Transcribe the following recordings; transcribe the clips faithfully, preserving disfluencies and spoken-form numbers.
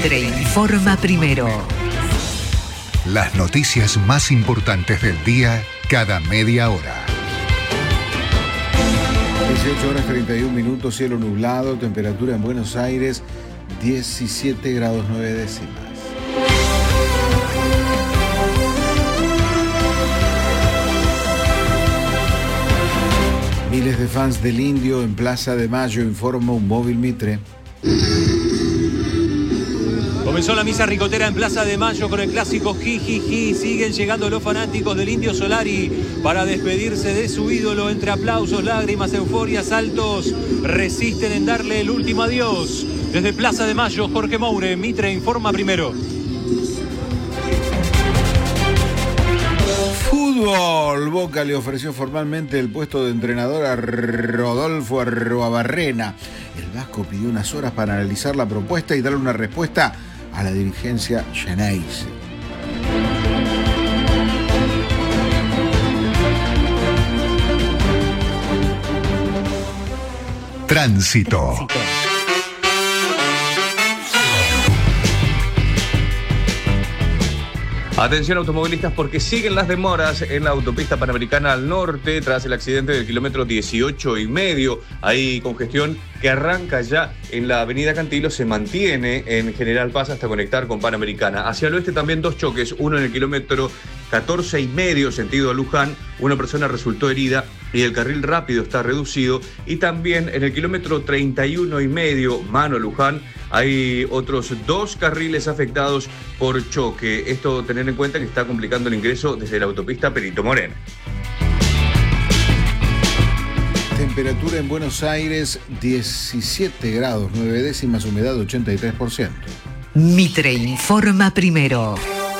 Mitre informa primero. Las noticias más importantes del día cada media hora. dieciocho horas treinta y un minutos, cielo nublado, temperatura en Buenos Aires diecisiete grados nueve décimas. Miles de fans del Indio en Plaza de Mayo, informa un móvil Mitre. Comenzó la misa ricotera en Plaza de Mayo con el clásico Jijiji. Siguen llegando los fanáticos del Indio Solari para despedirse de su ídolo. Entre aplausos, lágrimas, euforia, saltos, resisten en darle el último adiós. Desde Plaza de Mayo, Jorge Moure, Mitre informa primero. Fútbol. Boca le ofreció formalmente el puesto de entrenador a Rodolfo Arruabarrena. El vasco pidió unas horas para analizar la propuesta y darle una respuesta a la dirigencia Xeneize. Tránsito. Tránsito. Atención automovilistas porque siguen las demoras en la autopista Panamericana al norte tras el accidente del kilómetro dieciocho y medio. Hay congestión que arranca ya en la avenida Cantilo, se mantiene en General Paz hasta conectar con Panamericana. Hacia el oeste también dos choques, uno en el kilómetro catorce y medio sentido a Luján, una persona resultó herida y el carril rápido está reducido, y también en el kilómetro treinta y uno y medio Mano Luján hay otros dos carriles afectados por choque. Esto tener en cuenta que está complicando el ingreso desde la autopista Perito Moreno. Temperatura en Buenos Aires diecisiete grados nueve décimas, humedad ochenta y tres por ciento. Mitre informa primero.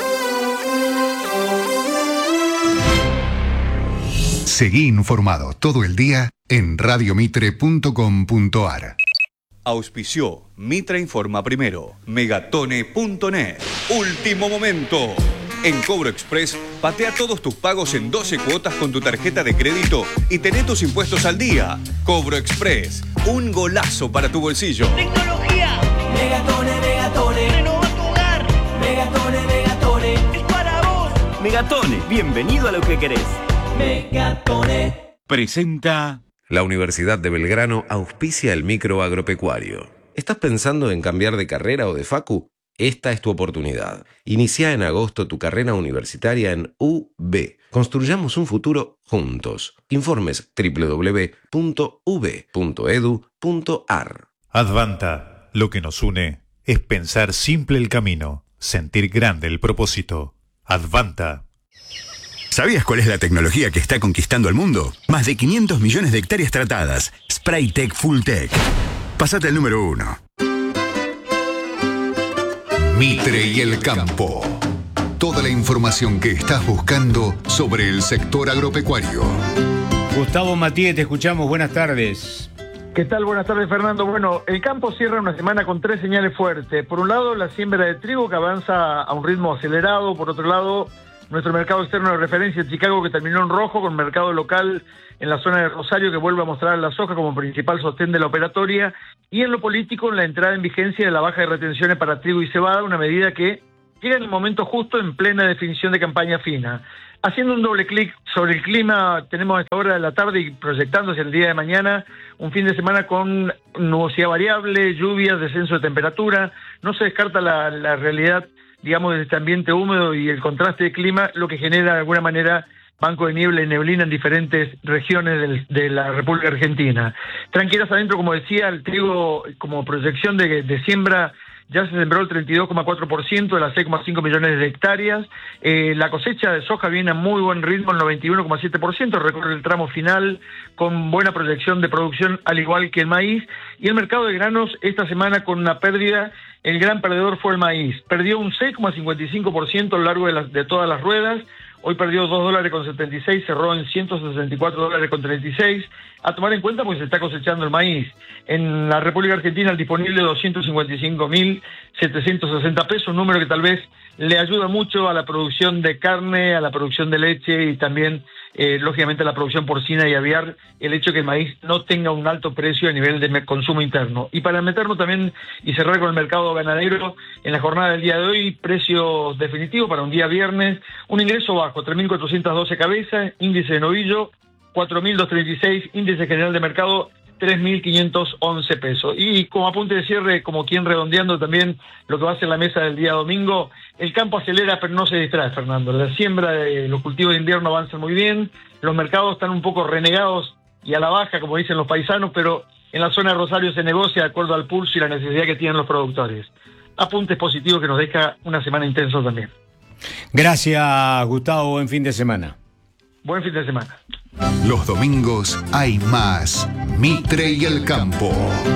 Seguí informado todo el día en radiomitre punto com punto ar. Auspició Mitre informa primero. Megatone punto net. Último momento. En Cobro Express, patea todos tus pagos en doce cuotas con tu tarjeta de crédito y tené tus impuestos al día. Cobro Express, un golazo para tu bolsillo. Tecnología. Megatone, Megatone. Renova tu hogar. Megatone, Megatone. Es para vos. Megatone, bienvenido a lo que querés. Megatone. Presenta. La Universidad de Belgrano auspicia el micro agropecuario. ¿Estás pensando en cambiar de carrera o de facu? Esta es tu oportunidad. Inicia en agosto tu carrera universitaria en U B. Construyamos un futuro juntos. Informes doble u doble u doble u punto u b punto e d u punto a r. Advanta. Lo que nos une es pensar simple el camino, sentir grande el propósito. Advanta. ¿Sabías cuál es la tecnología que está conquistando el mundo? Más de quinientos millones de hectáreas tratadas. Spraytec Fulltech. Pásate al número uno. Mitre y el campo. Toda la información que estás buscando sobre el sector agropecuario. Gustavo Matías, te escuchamos. Buenas tardes. ¿Qué tal? Buenas tardes, Fernando. Bueno, el campo cierra una semana con tres señales fuertes. Por un lado, la siembra de trigo que avanza a un ritmo acelerado. Por otro lado, nuestro mercado externo de referencia, Chicago, que terminó en rojo, con mercado local en la zona de Rosario, que vuelve a mostrar la soja como principal sostén de la operatoria. Y en lo político, en la entrada en vigencia de la baja de retenciones para trigo y cebada, una medida que llega en el momento justo en plena definición de campaña fina. Haciendo un doble clic sobre el clima, tenemos a esta hora de la tarde y proyectándose el día de mañana, un fin de semana con nubosidad variable, lluvias, descenso de temperatura. No se descarta la, la realidad, digamos, de este ambiente húmedo y el contraste de clima, lo que genera de alguna manera banco de niebla y neblina en diferentes regiones del, de la República Argentina. Tranquilas adentro, como decía, el trigo como proyección de, de siembra ya se sembró el treinta y dos coma cuatro por ciento de las seis coma cinco millones de hectáreas. Eh, la cosecha de soja viene a muy buen ritmo, el noventa y uno coma siete por ciento, recorre el tramo final con buena proyección de producción, al igual que el maíz. Y el mercado de granos esta semana con una pérdida, el gran perdedor fue el maíz. Perdió un seis coma cincuenta y cinco por ciento a lo largo de, las, de todas las ruedas, Hoy perdió dos dólares con setenta y seis, cerró en ciento sesenta y cuatro dólares con treinta y seis. A tomar en cuenta pues se está cosechando el maíz. En la República Argentina el disponible doscientos cincuenta y cinco mil setecientos sesenta pesos, un número que tal vez le ayuda mucho a la producción de carne, a la producción de leche y también, eh, lógicamente, a la producción porcina y aviar, el hecho de que el maíz no tenga un alto precio a nivel de consumo interno. Y para meternos también y cerrar con el mercado ganadero, en la jornada del día de hoy, precio definitivo para un día viernes, un ingreso bajo, tres mil cuatrocientas doce cabezas, índice de novillo, cuatro mil doscientos treinta y seis, índice general de mercado, tres mil quinientos once pesos. Y como apunte de cierre, como quien redondeando también lo que va a ser la mesa del día domingo, el campo acelera pero no se distrae, Fernando. La siembra de los cultivos de invierno avanzan muy bien, los mercados están un poco renegados y a la baja, como dicen los paisanos, pero en la zona de Rosario se negocia de acuerdo al pulso y la necesidad que tienen los productores. Apuntes positivos que nos deja una semana intensa también. Gracias, Gustavo. Buen fin de semana. Buen fin de semana. Los domingos hay más Mitre y el Campo.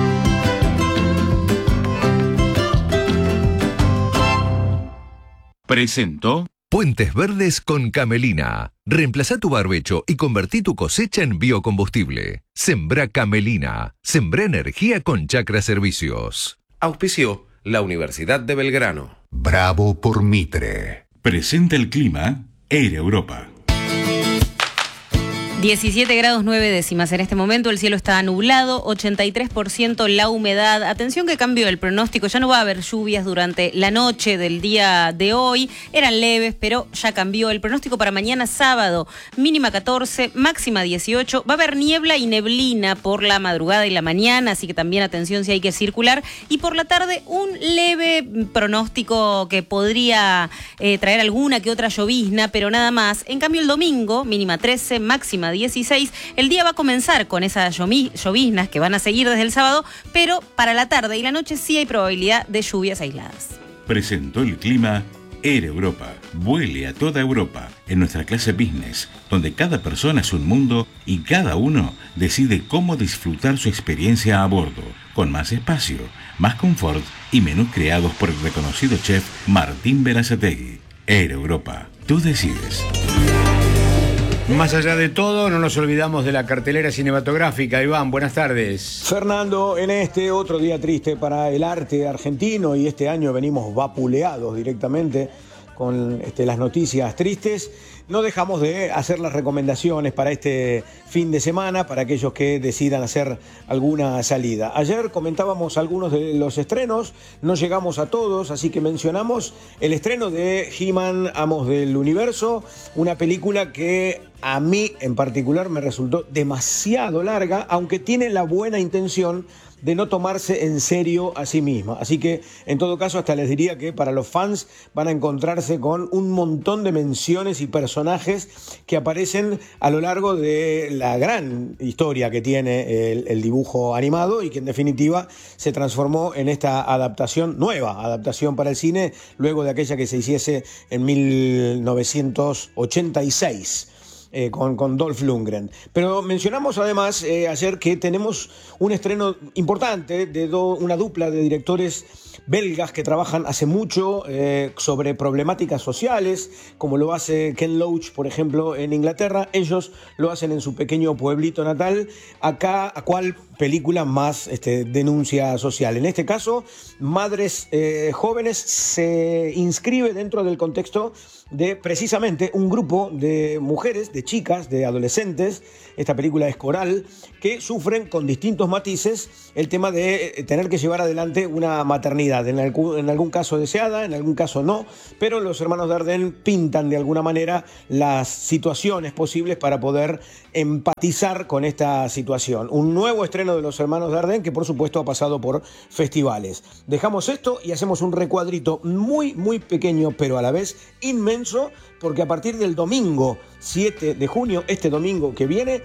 Presentó Puentes Verdes con Camelina. Reemplazá tu barbecho y convertí tu cosecha en biocombustible. Sembrá Camelina. Sembrá energía con Chacra Servicios. Auspició la Universidad de Belgrano. Bravo por Mitre. Presenta el clima Air Europa. diecisiete grados nueve décimas en este momento, el cielo está nublado, ochenta y tres por ciento la humedad. Atención que cambió el pronóstico, ya no va a haber lluvias durante la noche del día de hoy. Eran leves, pero ya cambió. El pronóstico para mañana sábado, mínima catorce, máxima dieciocho. Va a haber niebla y neblina por la madrugada y la mañana, así que también atención si hay que circular. Y por la tarde un leve pronóstico que podría eh, traer alguna que otra llovizna, pero nada más. En cambio el domingo, mínima trece, máxima dieciséis. El día va a comenzar con esas lloviznas que van a seguir desde el sábado, pero para la tarde y la noche sí hay probabilidad de lluvias aisladas. Presentó el clima Air Europa. Vuele a toda Europa en nuestra clase business, donde cada persona es un mundo y cada uno decide cómo disfrutar su experiencia a bordo, con más espacio, más confort y menús creados por el reconocido chef Martín Berazategui. Air Europa. Tú decides. Más allá de todo, no nos olvidamos de la cartelera cinematográfica. Iván, buenas tardes. Fernando, en este otro día triste para el arte argentino, y este año venimos vapuleados directamente con este, las noticias tristes, no dejamos de hacer las recomendaciones para este fin de semana, para aquellos que decidan hacer alguna salida. Ayer comentábamos algunos de los estrenos, no llegamos a todos, así que mencionamos el estreno de He-Man, Amos del Universo, una película que a mí en particular me resultó demasiado larga, aunque tiene la buena intención de no tomarse en serio a sí misma. Así que, en todo caso, hasta les diría que para los fans van a encontrarse con un montón de menciones y personajes que aparecen a lo largo de la gran historia que tiene el, el dibujo animado y que en definitiva se transformó en esta adaptación, nueva adaptación para el cine, luego de aquella que se hiciese en mil novecientos ochenta y seis. Eh, con, con Dolph Lundgren. Pero mencionamos además eh, ayer que tenemos un estreno importante de do, una dupla de directores belgas que trabajan hace mucho eh, sobre problemáticas sociales, como lo hace Ken Loach, por ejemplo, en Inglaterra. Ellos lo hacen en su pequeño pueblito natal. Acá, ¿a cuál película más este, denuncia social? En este caso, Madres eh, Jóvenes se inscribe dentro del contexto de precisamente un grupo de mujeres, de chicas, de adolescentes, esta película es coral, que sufren con distintos matices el tema de tener que llevar adelante una maternidad, en algún, en algún caso deseada, en algún caso no, pero los hermanos Dardenne pintan de alguna manera las situaciones posibles para poder empatizar con esta situación. Un nuevo estreno de los hermanos Dardenne que por supuesto ha pasado por festivales. Dejamos esto y hacemos un recuadrito muy muy pequeño pero a la vez inmenso, porque a partir del domingo siete de junio, este domingo que viene,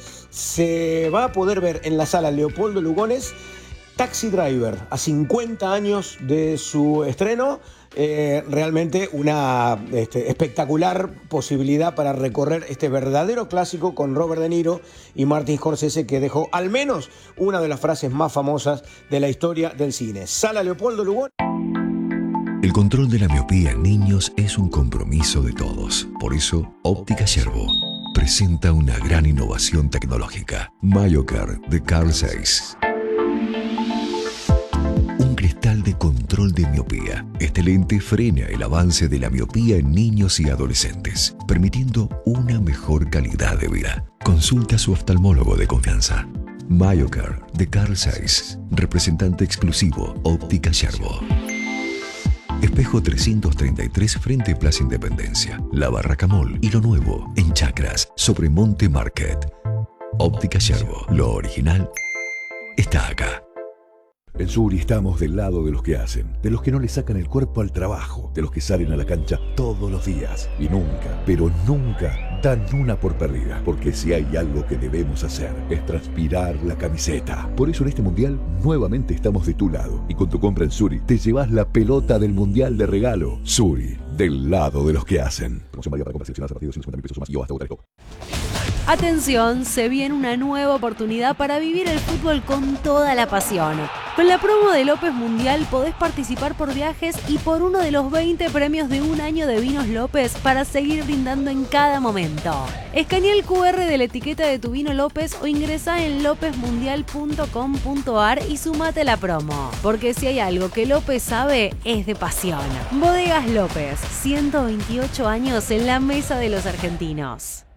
se va a poder ver en la sala Leopoldo Lugones Taxi Driver, a cincuenta años de su estreno. Eh, realmente una este, espectacular posibilidad para recorrer este verdadero clásico con Robert De Niro y Martin Scorsese, que dejó al menos una de las frases más famosas de la historia del cine. Sala Leopoldo Lugones. El control de la miopía en niños es un compromiso de todos. Por eso, Óptica Yerbo presenta una gran innovación tecnológica. MyoCare de Carl Zeiss. Un cristal de control de miopía. Este lente frena el avance de la miopía en niños y adolescentes, permitiendo una mejor calidad de vida. Consulta a su oftalmólogo de confianza. MyoCare de Carl Zeiss, representante exclusivo Óptica Yerbo. Espejo trescientos treinta y tres frente Plaza Independencia, La Barraca Mall y lo nuevo en Chacras sobre Monte Market. Óptica Yerbo, lo original está acá. En Suri estamos del lado de los que hacen, de los que no le sacan el cuerpo al trabajo, de los que salen a la cancha todos los días y nunca, pero nunca dan una por perdida, porque si hay algo que debemos hacer es transpirar la camiseta. Por eso en este mundial nuevamente estamos de tu lado y con tu compra en Suri te llevas la pelota del mundial de regalo. Suri, del lado de los que hacen. Promoción válida para compras seleccionadas a partir de ciento cincuenta mil pesos o más y o hasta votar el top. Atención, se viene una nueva oportunidad para vivir el fútbol con toda la pasión. Con la promo de López Mundial podés participar por viajes y por uno de los veinte premios de un año de Vinos López para seguir brindando en cada momento. Escanea el cu erre de la etiqueta de tu vino López o ingresá en lópez mundial punto com punto ar y sumate a la promo. Porque si hay algo que López sabe, es de pasión. Bodegas López, ciento veintiocho años en la mesa de los argentinos.